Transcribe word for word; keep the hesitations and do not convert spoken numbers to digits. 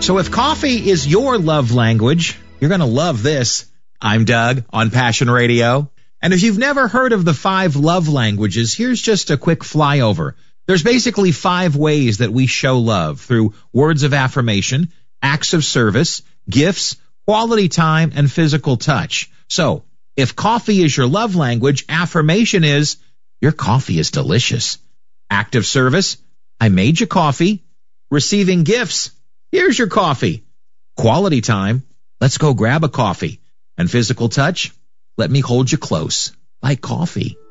So if coffee is your love language, you're going to love this. I'm Doug on Passion Radio. And if you've never heard of the five love languages, here's just a quick flyover. There's basically five ways that we show love through words of affirmation, acts of service, gifts, quality time, and physical touch. So if coffee is your love language, affirmation is, your coffee is delicious. Act of service, I made you coffee. Receiving gifts, here's your coffee. Quality time, let's go grab a coffee. And physical touch, let me hold you close, like coffee.